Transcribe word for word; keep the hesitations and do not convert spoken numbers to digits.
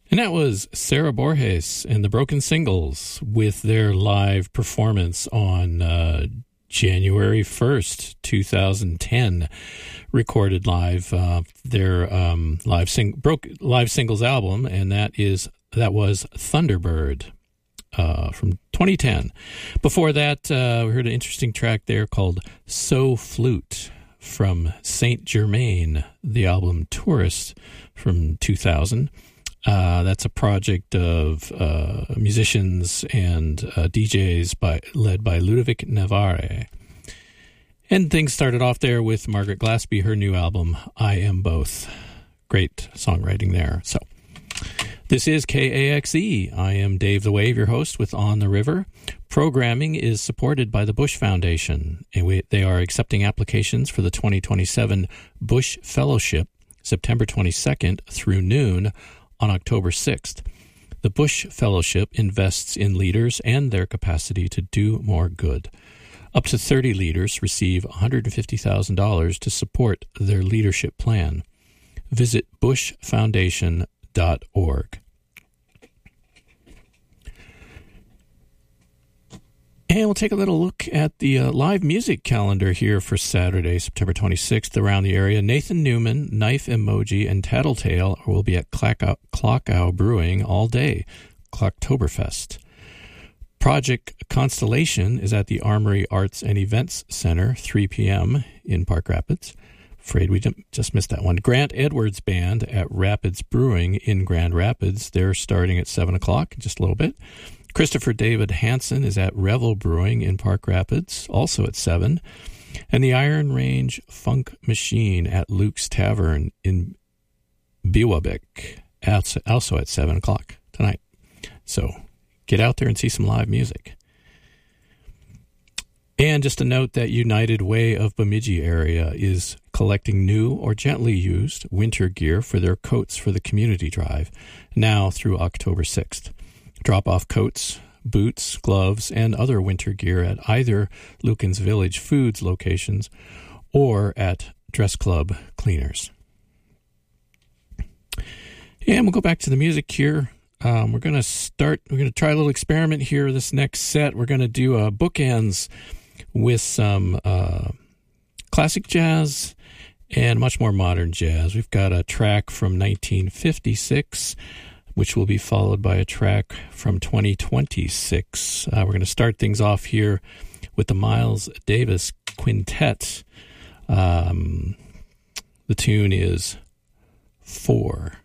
And that was Sarah Borges and the Broken Singles with their live performance on uh, January first, twenty ten, recorded live uh, their um, live sing broke live singles album, and that is that was Thunderbird uh, from twenty ten. Before that, uh, we heard an interesting track there called So Flute from Saint Germain, the album Tourist from two thousand. Uh, that's a project of uh, musicians and uh, D Js by led by Ludovic Navarre. And things started off there with Margaret Glaspie, her new album, I Am Both. Great songwriting there. So, this is K A X E. I am Dave the Wave, your host with On the River. Programming is supported by the Bush Foundation, and we, they are accepting applications for the twenty twenty-seven Bush Fellowship, September twenty-second through noon, on October sixth. The Bush Fellowship invests in leaders and their capacity to do more good. Up to thirty leaders receive one hundred fifty thousand dollars to support their leadership plan. Visit bush foundation dot org. And we'll take a little look at the uh, live music calendar here for Saturday, September twenty-sixth, around the area. Nathan Newman, Knife Emoji, and Tattletale will be at Clockow Brewing all day, Clocktoberfest. Project Constellation is at the Armory Arts and Events Center, three p.m. in Park Rapids. Afraid we just missed that one. Grant Edwards Band at Rapids Brewing in Grand Rapids. They're starting at seven o'clock, just a little bit. Christopher David Hansen is at Revel Brewing in Park Rapids, also at seven. And the Iron Range Funk Machine at Luke's Tavern in Biwabik, also at seven o'clock tonight. So get out there and see some live music. And just a note that United Way of Bemidji area is collecting new or gently used winter gear for their Coats for the Community Drive, now through October sixth. Drop off coats, boots, gloves, and other winter gear at either Lucan's Village Foods locations or at Dress Club Cleaners. And we'll go back to the music here. Um, we're going to start, we're going to try a little experiment here this next set. We're going to do a bookends with some uh, classic jazz and much more modern jazz. We've got a track from nineteen fifty-six, which will be followed by a track from twenty twenty-six. Uh, we're going to start things off here with the Miles Davis Quintet. Um, the tune is Four.